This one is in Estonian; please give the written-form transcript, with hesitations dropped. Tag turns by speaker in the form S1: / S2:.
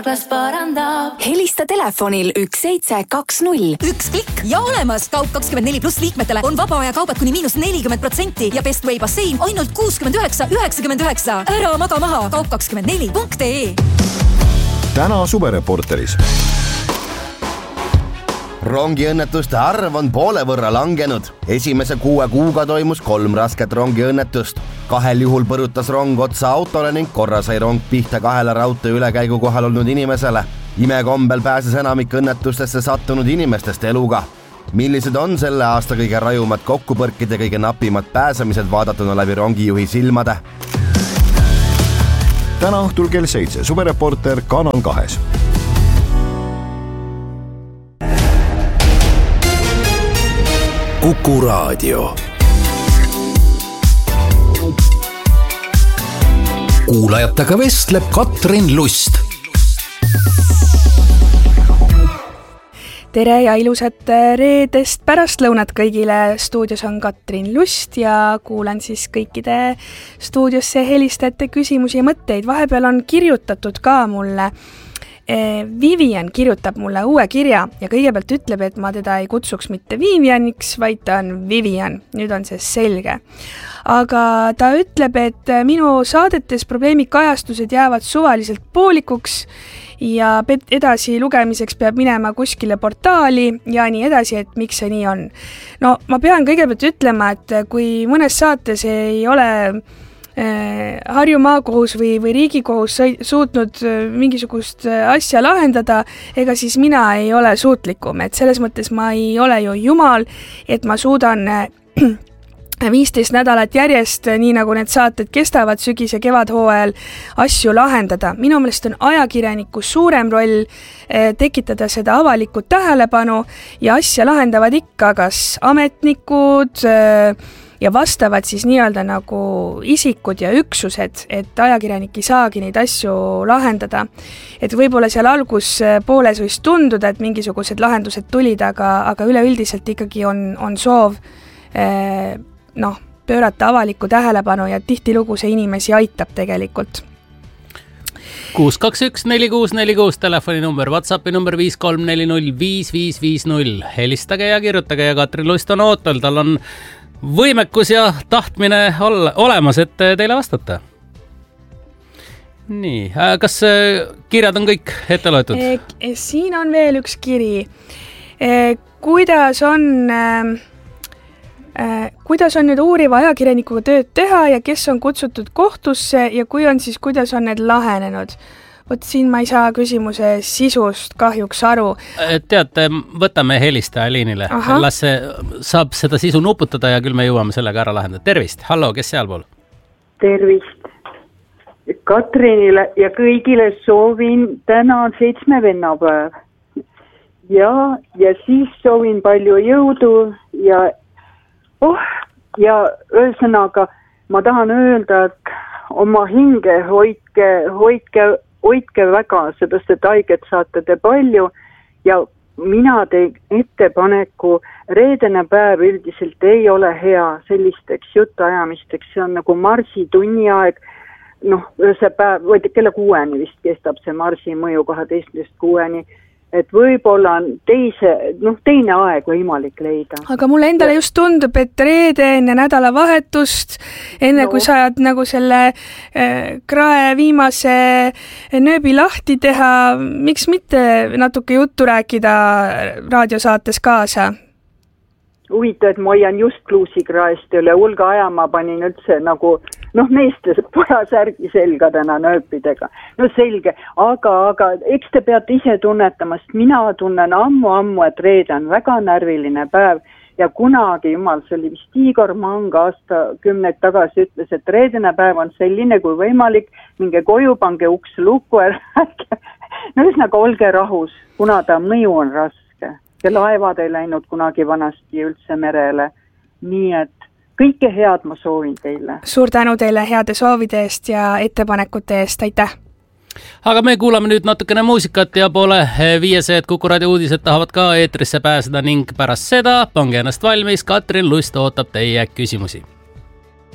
S1: Helista telefonil 1720.
S2: Üks klikk ja olemas. Kaup24+ liikmetele on vaba aja kaubad kuni -40% ja Bestway bassein ainult 69,99. Ära maga maha. Kaup24.ee.
S3: Täna Suvereporteris.
S4: Rongiõnnetuste arv on poole võrra langenud. Esimese 6 kuuga toimus 3 rasket rongiõnnetust. 2 juhul põrutas rong otsa autole ning korra sai rong pihta 2 raudtee ülekäigu kohal olnud inimesele. Imekombel pääses enamik õnnetustesse sattunud inimestest eluga. Millised on selle aasta kõige rajumad kokkupõrkid ja kõige napimad pääsemised vaadatuna läbi rongijuhi silmade?
S3: Täna õhtul kell 7 Suvereporter Kanal 2.
S5: Kuku Raadio. Kuulajatega vestleb Katrin Lust.
S6: Tere ja ilusat reedest pärastlõunat kõigile. Stuudios on Katrin Lust ja kuulan siis kõikide stuudiosse helistajate küsimusi ja mõtteid. Vahepeal on kirjutatud ka mulle. Vivian kirjutab mulle uue kirja ja kõigepealt ütleb, et ma teda ei kutsuks mitte Vivianiks, vaid ta on Vivian. Nüüd on see selge. Aga ta ütleb, et minu saadetes probleemikajastused jäävad suvaliselt poolikuks ja edasi lugemiseks peab minema kuskile portaali ja nii edasi, et miks see nii on. No ma pean kõigepealt ütlema, et kui mõnes saates ei ole Harju maakohus või Riigikohus suutnud mingisugust asja lahendada, ega siis mina ei ole suutlikum, et selles mõttes ma ei ole ju jumal, et ma suudan 15 nädalat järjest, nii nagu need saated kestavad sügis- ja kevadhooajal, asju lahendada. Minu meelest on ajakirjaniku suurem roll tekitada seda avalikku tähelepanu ja asja lahendavad ikka kas ametnikud ja vastavad siis nii-öelda nagu isikud ja üksused, et ajakirjanik ei saagi neid asju lahendada. Et võib-olla seal alguspooles võis tunduda, et mingisugused lahendused tulid, aga üleüldiselt ikkagi on soov pöörata avalikku tähelepanu ja tihtilugu see inimesi aitab tegelikult.
S7: 621-4646 telefoninumber, WhatsAppi number 534055550. Helistage ja kirjutage ja Katrin Lust on ootel, tal on võimekus ja tahtmine olemas, et teile vastata. Nii, kas kirjad on kõik ette loetud?
S6: Siin on veel üks kiri. Kuidas on nüüd uuriva ajakirjanikuga tööd teha ja kes on kutsutud kohtusse ja kui on, siis kuidas on need lahenenud? Vot siin ma ei saa küsimuse sisust kahjuks aru.
S7: Teate, võtame helistaja liinile. Las see saab seda sisu nuputada ja küll me jõuame sellega ära lahendada. Tervist, hallo, kes sealpool?
S8: Tervist. Katrinile ja kõigile soovin täna 7 vennapäev. Ja siis soovin palju jõudu ja ühesõnaga ma tahan öelda, et oma hinge hoidke väga, sebest et haiget saate te palju ja mina teen ettepaneku, reedene päev üldiselt ei ole hea sellisteks jutuajamisteks, see on nagu marsi tunniaeg, see päev, kella 6 vist kestab see marsi mõju 12-6, et võib-olla on teine aeg võimalik leida.
S6: Aga mulle endale just tundub, et reede enne nädalavahetust, enne kui saad nagu selle krae viimase nööbi lahti teha, miks mitte natuke juttu rääkida raadiosaates kaasa?
S8: Huvitav, et ma hoian just pluusikraest üle hulga aja, ma panin üldse nagu meeste punasärgi selga täna nööpidega. Selge, aga eks te peate ise tunnetama, sest mina tunnen ammu, et reede on väga närviline päev ja kunagi, jumal, see oli vist Igor Mang aastakümneid tagasi ütles, et reedene päev on selline kui võimalik, minge koju, pange uks lukku ära. Ühesõnaga, olge rahus, kuna ta mõju on raske. Ja laevad ei läinud kunagi vanasti üldse merele. Nii et kõike head ma soovin teile.
S6: Suur tänu teile heade soovide eest ja ettepanekute eest, aitäh!
S7: Aga me kuulame nüüd natukene muusikat ja poole 5, et Kuku Raadio uudised tahavad ka eetrisse pääseda ning pärast seda pange ennast valmis, Katrin Lust ootab teie küsimusi.